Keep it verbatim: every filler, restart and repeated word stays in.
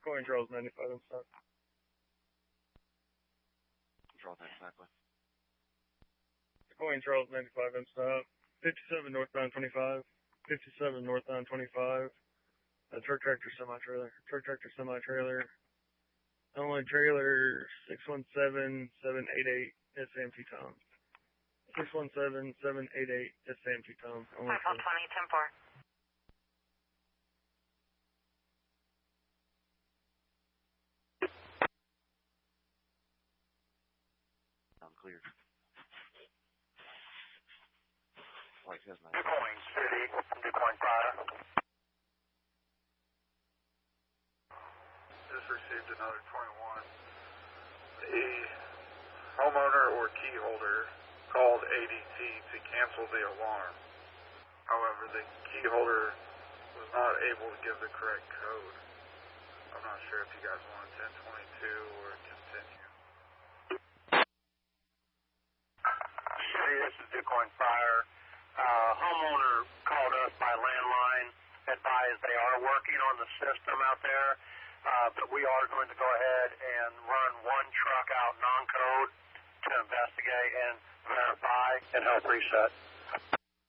Coin Charles ninety-five in stock. Control that exactly. Coin Charles ninety-five in stock. fifty-seven northbound twenty-five. fifty-seven northbound twenty-five. A truck tractor semi trailer. Truck tractor semi trailer. Only trailer six one seven seven eight eight S A M T Tom. six one seven seven eight eight S A M T Tom. five one twenty, ten four. I'm cleared. Like his name. DuQuoin City, DuQuoin Prada. Just received another twenty-one. A homeowner or key holder called A D T to cancel the alarm. However, the key holder was not able to give the correct code. I'm not sure if you guys want ten twenty-two or continue. City, this is DuQuoin Fire. Uh, homeowner called us by landline, advised they are working on the system out there, uh, but we are going to go ahead and run one truck out non-code to investigate and verify and help reset.